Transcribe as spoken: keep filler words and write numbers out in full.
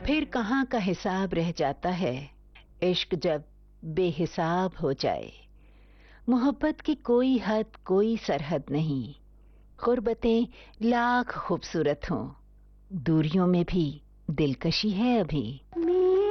फिर कहाँ का हिसाब रह जाता है इश्क जब बेहिसाब हो जाए। मोहब्बत की कोई हद कोई सरहद नहीं, गुर्बतें लाख खूबसूरत हों, दूरियों में भी दिलकशी है अभी।